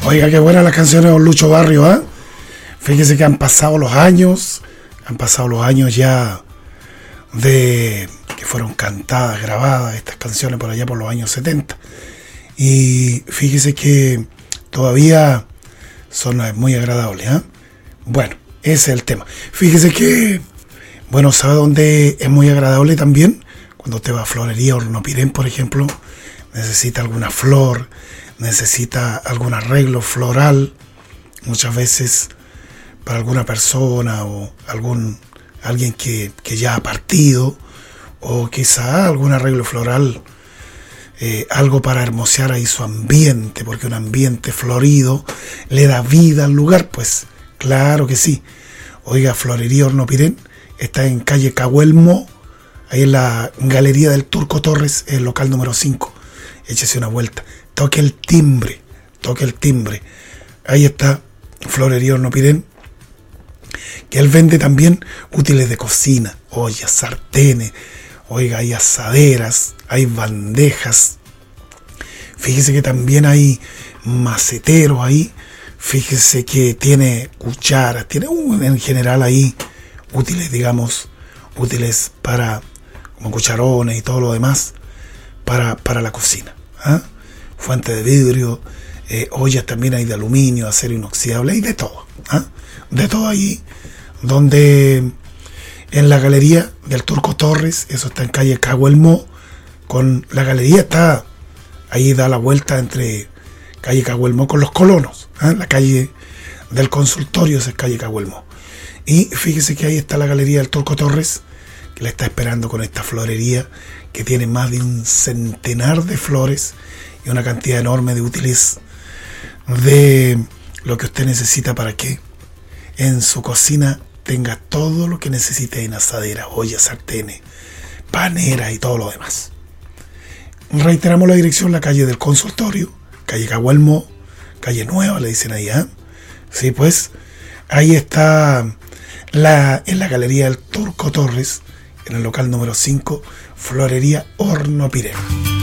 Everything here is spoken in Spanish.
Oiga, qué buenas las canciones de don Lucho Barrio, ¿ah? Fíjese que han pasado los años ya de que fueron cantadas, grabadas estas canciones por allá por los años 70. Y fíjese que todavía son muy agradables, ¿ah? Bueno, ese es el tema. Fíjese que, bueno, ¿sabe dónde es muy agradable también? Cuando usted va a Florería Hornopirén, por ejemplo, necesita alguna flor, necesita algún arreglo floral, muchas veces para alguna persona o alguien que ya ha partido, o quizá algún arreglo floral, algo para hermosear ahí su ambiente, porque un ambiente florido le da vida al lugar, pues claro que sí. Oiga, Florería Hornopirén está en calle Cahuelmo, ahí en la Galería del Turco Torres, el local número 5. Échese una vuelta, toque el timbre. Ahí está Florería Hornopirén, que él vende también útiles de cocina, ollas, sartenes, oiga, hay asaderas, hay bandejas. Fíjese que también hay maceteros ahí. Fíjese que tiene cucharas, tiene en general ahí útiles, digamos, útiles para, como cucharones y todo lo demás, para la cocina, ¿ah? Fuente de vidrio, ollas también hay de aluminio, acero inoxidable, hay de todo, ¿ah? De todo ahí, donde en la Galería del Turco Torres, eso está en calle Cahuelmo, con la galería está, ahí da la vuelta entre calle Cahuelmo con los Colonos, ¿eh? La calle del consultorio es calle Cahuelmo. Y fíjese que ahí está la Galería del Turco Torres, que la está esperando con esta florería, que tiene más de un centenar de flores y una cantidad enorme de útiles de lo que usted necesita para que en su cocina tenga todo lo que necesite en asadera, ollas, sartenes, paneras y todo lo demás. Reiteramos la dirección, la calle del consultorio, calle Cahuelmo, calle Nueva, le dicen ahí, ¿eh? Sí, pues, ahí está en la Galería del Turco Torres, en el local número 5, Florería Hornopirén.